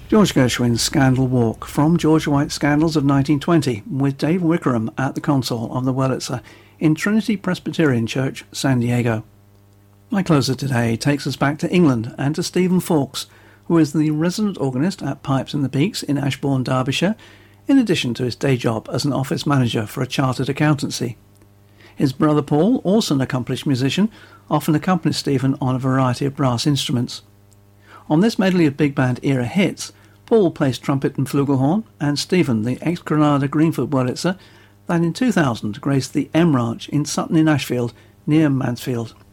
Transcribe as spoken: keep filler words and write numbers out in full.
George Gershwin's Scandal Walk from George White's Scandals of nineteen twenty, with Dave Wickerham at the console of the Wurlitzer in Trinity Presbyterian Church, San Diego. My closer today takes us back to England and to Stephen Fawkes, who is the resident organist at Pipes in the Peaks in Ashbourne, Derbyshire, in addition to his day job as an office manager for a chartered accountancy. His brother Paul, also an accomplished musician, often accompanies Stephen on a variety of brass instruments. On this medley of big band era hits, Paul plays trumpet and flugelhorn, and Stephen the ex-Granada Greenfoot Wurlitzer that in two thousand graced the M Ranch in Sutton in Ashfield near Mansfield.